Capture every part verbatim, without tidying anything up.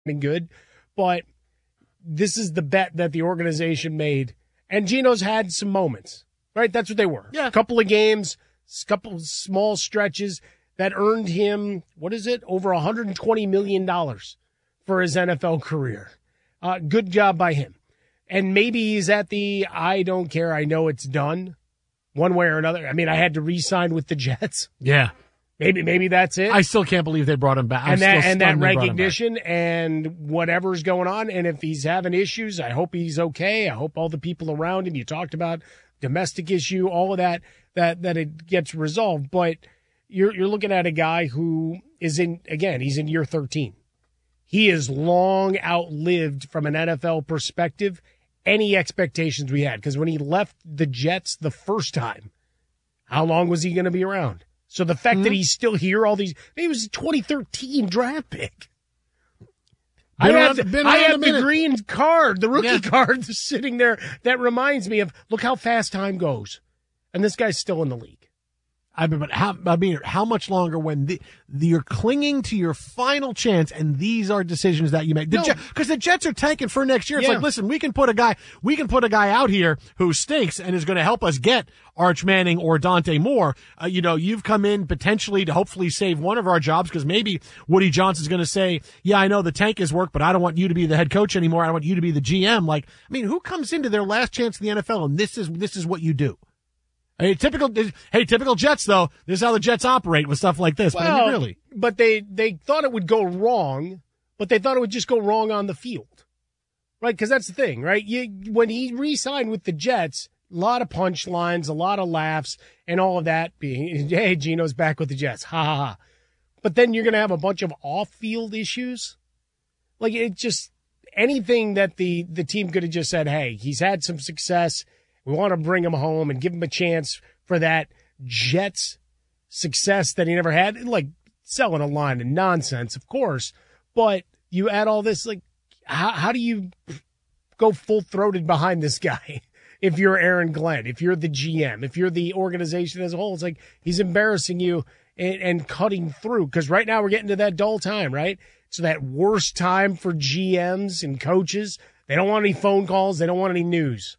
been good, but this is the bet that the organization made. And Geno's had some moments, right? That's what they were. Yeah. A couple of games, a couple of small stretches that earned him, what is it, over one hundred twenty million dollars for his N F L career. Uh, good job by him. And maybe he's at the, I don't care, I know it's done, one way or another. I mean, I had to re-sign with the Jets. Yeah. Maybe maybe that's it. I still can't believe they brought him back. I'm and that, still and that stunned they brought him recognition and whatever's going on. And if he's having issues, I hope he's okay. I hope all the people around him, you talked about domestic issue, all of that, that, that it gets resolved. But you're, you're looking at a guy who is in, again, he's in year thirteen. He is long outlived from an N F L perspective any expectations we had. Because when he left the Jets the first time, how long was he going to be around? So the fact mm-hmm. that he's still here, all these, he was a twenty thirteen draft pick. Been I have, around, the, I have the green card, the rookie yeah. card sitting there that reminds me of, look how fast time goes. And this guy's still in the league. I mean, but how, I mean, how much longer when the, the, you're clinging to your final chance and these are decisions that you make? Because the, no. the Jets are tanking for next year. It's yeah. like, listen, we can put a guy, we can put a guy out here who stinks and is going to help us get Arch Manning or Dante Moore. Uh, you know, you've come in potentially to hopefully save one of our jobs because maybe Woody Johnson's going to say, yeah, I know the tank has worked, but I don't want you to be the head coach anymore. I don't want you to be the G M. Like, I mean, who comes into their last chance in the N F L and this is, this is what you do? Hey, typical. Hey, typical Jets though. This is how the Jets operate with stuff like this. Well, but I mean, really, but they they thought it would go wrong, but they thought it would just go wrong on the field, right? Because that's the thing, right? You, when he re-signed with the Jets, a lot of punchlines, a lot of laughs, and all of that being, hey, Geno's back with the Jets, ha ha ha. But then you're going to have a bunch of off-field issues, like it just anything that the the team could have just said, hey, he's had some success. We want to bring him home and give him a chance for that Jets success that he never had. Like selling a line of nonsense, of course. But you add all this, like, how, how do you go full-throated behind this guy if you're Aaron Glenn, if you're the G M, if you're the organization as a whole? It's like he's embarrassing you and, and cutting through. Because right now we're getting to that dull time, right? So that worst time for G Ms and coaches. They don't want any phone calls. They don't want any news.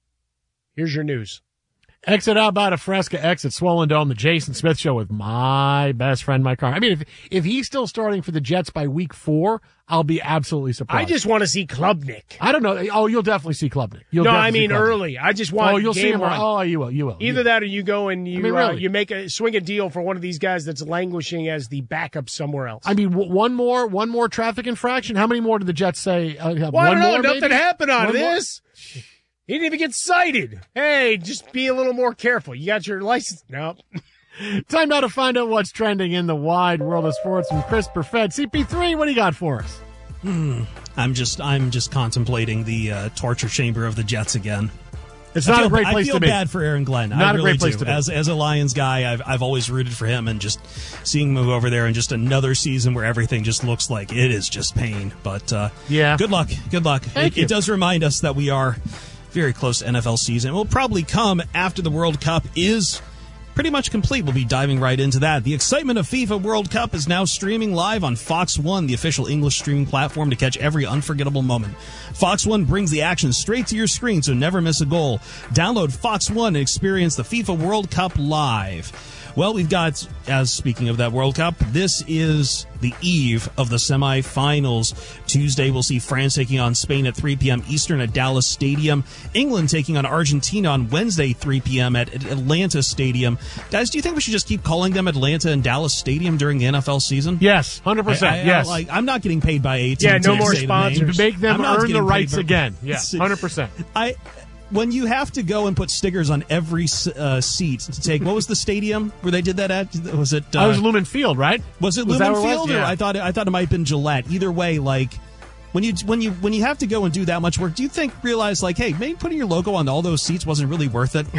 Here's your news. Exit out by the Fresca, exit Swollen Dome, the Jason Smith Show with my best friend, Mike Carr. I mean, if if he's still starting for the Jets by week four, I'll be absolutely surprised. I just want to see Klubnik. I don't know. Oh, you'll definitely see Klubnik. You'll no, I mean early. I just want. Oh, you'll see him. One. Oh, you will. You will. Either you that, or you go and you I mean, really. uh, you make a swing a deal for one of these guys that's languishing as the backup somewhere else. I mean, w- one more, one more traffic infraction. How many more did the Jets say? Uh, well, one I don't know. more, Nothing maybe? happened out one of this. More? He didn't even get cited. Hey, just be a little more careful. You got your license? Nope. Time now to find out what's trending in the wide world of sports from Chris Perfett. C P three, what do you got for us? Hmm. I'm just, I'm just contemplating the uh, torture chamber of the Jets again. It's not feel, a great place to be. I feel to be. bad for Aaron Glenn. Not I a really great place do. to be. As as a Lions guy, I've I've always rooted for him, and just seeing him move over there and just another season where everything just looks like it is just pain. But uh, yeah, good luck, good luck. Thank it, you. It does remind us that we are very close to N F L season. It will probably come after the World Cup is pretty much complete. We'll be diving right into that. The excitement of FIFA World Cup is now streaming live on Fox One, the official English streaming platform to catch every unforgettable moment. Fox One brings the action straight to your screen, so never miss a goal. Download Fox One and experience the FIFA World Cup live. Well, we've got, as speaking of that World Cup, this is the eve of the semifinals. Tuesday, we'll see France taking on Spain at three p.m. Eastern at Dallas Stadium. England taking on Argentina on Wednesday, three p.m. at Atlanta Stadium. Guys, do you think we should just keep calling them Atlanta and Dallas Stadium during the N F L season? Yes, one hundred percent. I, I, yes. I, like, I'm not getting paid by A T and T. Yeah, no to more say sponsors. The Make them earn the rights by, again. Yeah, one hundred percent. I... When you have to go and put stickers on every uh, seat to take, what was the stadium where they did that at? Was it? Uh, I was Lumen Field, right? Was it was Lumen that where it Field? was? Or Yeah. I thought it, I thought it might have been Gillette. Either way, like when you when you when you have to go and do that much work, do you think realize like, hey, maybe putting your logo on all those seats wasn't really worth it?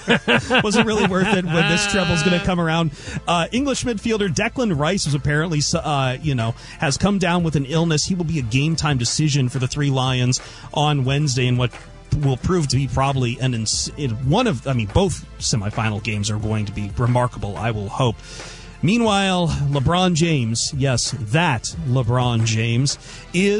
wasn't really worth it when this treble's going to come around. Uh, English midfielder Declan Rice was apparently, uh, you know, has come down with an illness. He will be a game time decision for the Three Lions on Wednesday in what will prove to be probably an ins- in one of, I mean, both semifinal games are going to be remarkable, I will hope. Meanwhile, LeBron James, yes, that LeBron James, is